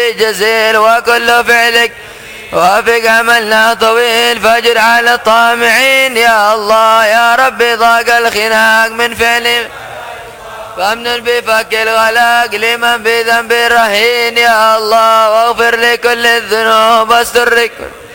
جزيل وكل فعلك وافق عملنا طويل فاجر على الطامعين يا الله يا ربي ضاق الخناق من فعل فامن بفك الغلاق لمن بذنب رهين يا الله واغفر لكل الذنوب واستر